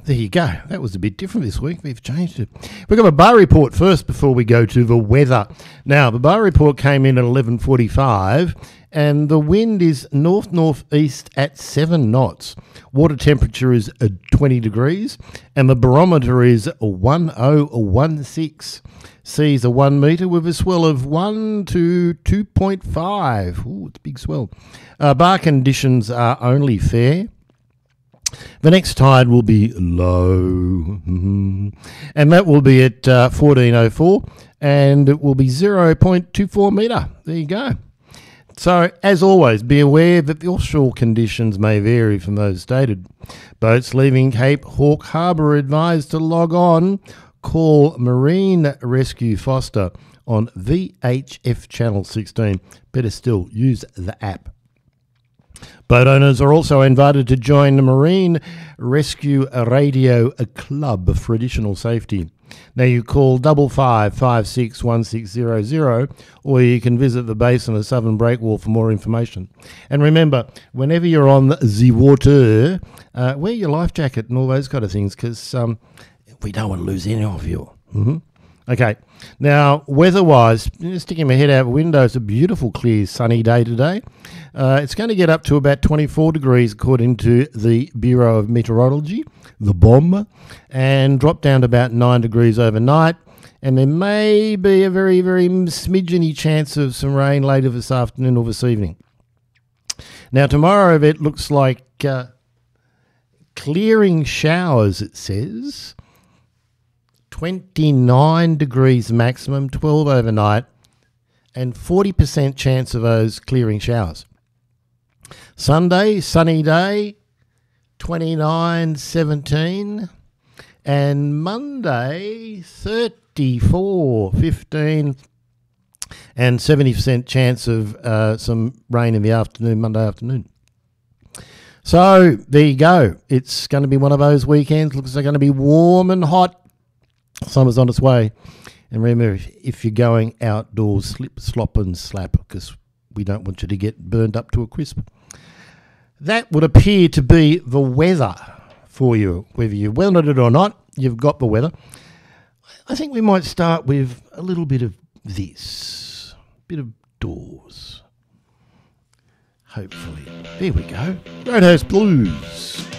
there you go. That was a bit different this week. We've changed it. We've got a bar report first before we go to the weather. Now, the bar report came in at 11:45 and the wind is north-northeast at 7 knots. Water temperature is 20 degrees and the barometer is 1016. Seas are 1 metre with a swell of 1 to 2.5. Ooh, it's a big swell. Bar conditions are only fair. The next tide will be low, and that will be at 14:04, and it will be 0.24 metre. There you go. So, as always, be aware that the offshore conditions may vary from those stated. Boats leaving Cape Hawke Harbour are advised to log on. Call Marine Rescue Foster on VHF Channel 16. Better still, use the app. Boat owners are also invited to join the Marine Rescue Radio Club for additional safety. Now you call 55561600 or you can visit the base on the Southern Breakwall for more information. And remember, whenever you're on the water, wear your life jacket and all those kind of things because we don't want to lose any of you. Okay, now weather-wise, sticking my head out the window, it's a beautiful, clear, sunny day today. It's going to get up to about 24 degrees according to the Bureau of Meteorology, the BOM, and drop down to about 9 degrees overnight. And there may be a very, very smidgeny chance of some rain later this afternoon or this evening. Now tomorrow it looks like clearing showers, it says. 29 degrees maximum, 12 overnight, and 40% chance of those clearing showers. Sunday, sunny day, 29, 17, and Monday, 34, 15, and 70% chance of some rain in the afternoon, Monday afternoon. So there you go. It's going to be one of those weekends. Looks like it's going to be warm and hot. Summer's on its way. And remember, if you're going outdoors, slip, slop and slap, because we don't want you to get burned up to a crisp. That would appear to be the weather for you. Whether you weathered it or not, you've got the weather. I think we might start with a little bit of this. A bit of Doors. Hopefully. There we go. Roadhouse Blues.